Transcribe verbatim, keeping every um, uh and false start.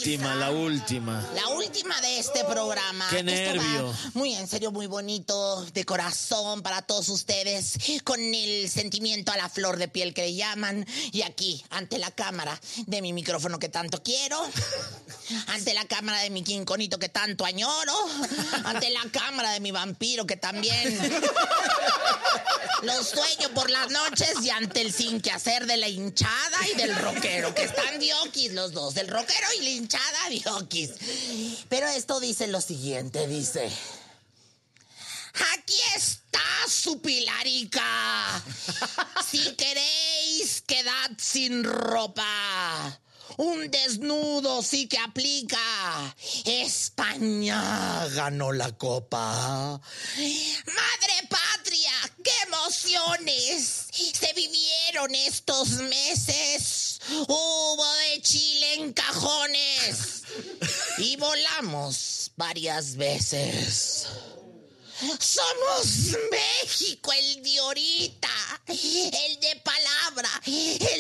última, la última. La última de este programa. ¡Qué Esto nervio! va muy en serio, muy bonito, de corazón para todos ustedes, con el sentimiento a la flor de piel que le llaman. Y aquí, ante la cámara de mi micrófono que tanto quiero, ante la cámara de mi quinconito que tanto añoro, ante la cámara de mi vampiro que también los sueño por las noches, y ante el sin que hacer de la hinchada y del rockero, que están dioquis los dos, del rockero y la hinchada dioquis. Pero esto dice lo siguiente, dice: aquí está su Pilarica, si queréis quedad sin ropa. Un desnudo sí que aplica. España ganó la copa. ¡Madre patria! ¡Qué emociones se vivieron estos meses! Hubo de Chile en cajones y volamos varias veces. Somos México, el de ahorita, el de palabra, el